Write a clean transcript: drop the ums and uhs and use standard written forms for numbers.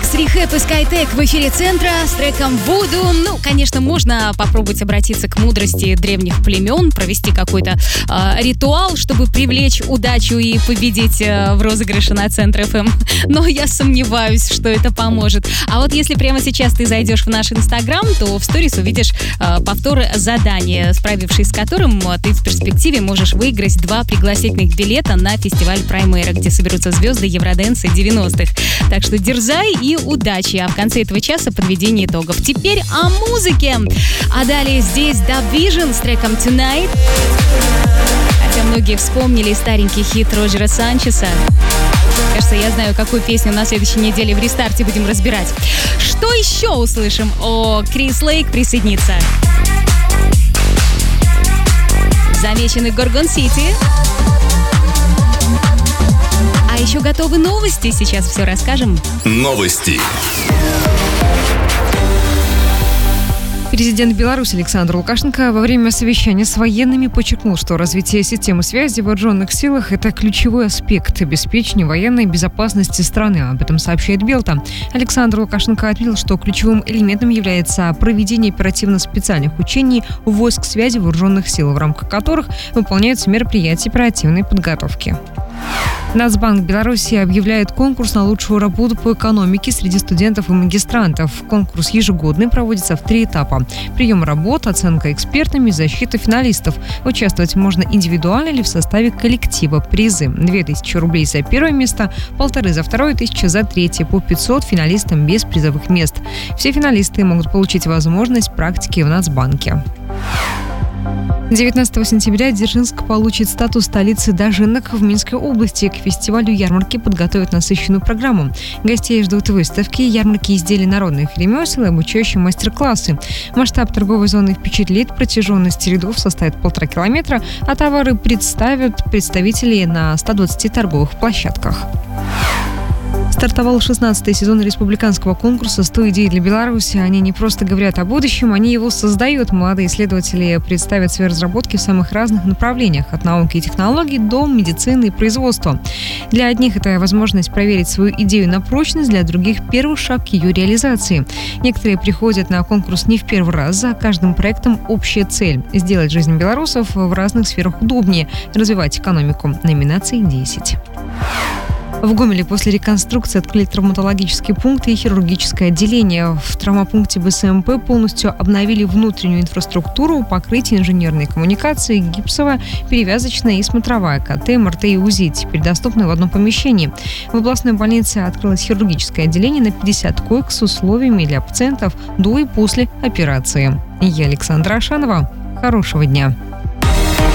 Микс Rehab и Skytech в эфире Центра с треком Voodoo. Ну, конечно, можно попробовать обратиться к мудрости древних племен, провести какой-то ритуал, чтобы привлечь удачу и победить в розыгрыше на Центр ФМ. Но я сомневаюсь, что это поможет. А вот если прямо сейчас ты зайдешь в наш Инстаграм, то в сторис увидишь повтор задания, справившись с которым ты в перспективе можешь выиграть 2 пригласительных билета на фестиваль Primera, где соберутся звезды Евродэнса 90-х. Так что дерзай и удачи. А в конце этого часа подведение итогов. Теперь о музыке. А далее здесь Dub Vision с треком Tonight. Хотя многие вспомнили старенький хит Роджера Санчеса. Кажется, я знаю, какую песню на следующей неделе в рестарте будем разбирать. Что еще услышим? Крис Лейк присоединится. Замеченный Горгон Сити. А еще готовы новости. Сейчас все расскажем. Новости. Президент Беларуси Александр Лукашенко во время совещания с военными подчеркнул, что развитие системы связи в вооруженных силах – это ключевой аспект обеспечения военной безопасности страны. Об этом сообщает Белта. Александр Лукашенко отметил, что ключевым элементом является проведение оперативно-специальных учений войск связи вооруженных сил, в рамках которых выполняются мероприятия оперативной подготовки. Нацбанк Беларуси объявляет конкурс на лучшую работу по экономике среди студентов и магистрантов. Конкурс ежегодный, проводится в 3 этапа. Прием работ, оценка экспертами, защита финалистов. Участвовать можно индивидуально или в составе коллектива. Призы: 2000 рублей за первое место, 1500 за второе, 1000 за третье, по 500 финалистам без призовых мест. Все финалисты могут получить возможность практики в Нацбанке. 19 сентября Дзержинск получит статус столицы дожинок в Минской области. К фестивалю ярмарки подготовят насыщенную программу. Гостей ждут выставки, ярмарки изделий народных ремесел и обучающие мастер-классы. Масштаб торговой зоны впечатлит, протяженность рядов составит 1,5 километра, а товары представят представители на 120 торговых площадках. Стартовал 16-й сезон республиканского конкурса «100 идей для Беларуси». Они не просто говорят о будущем, они его создают. Молодые исследователи представят свои разработки в самых разных направлениях, от науки и технологий до медицины и производства. Для одних это возможность проверить свою идею на прочность, для других – первый шаг к ее реализации. Некоторые приходят на конкурс не в первый раз. За каждым проектом общая цель – сделать жизнь белорусов в разных сферах удобнее, развивать экономику. Номинаций 10. В Гомеле после реконструкции открыли травматологический пункт и хирургическое отделение. В травмопункте БСМП полностью обновили внутреннюю инфраструктуру, покрытие, инженерные коммуникации, гипсовая, перевязочная и смотровая, КТ, МРТ и УЗИ теперь доступны в одном помещении. В областной больнице открылось хирургическое отделение на 50 коек с условиями для пациентов до и после операции. Я Александра Ашанова. Хорошего дня.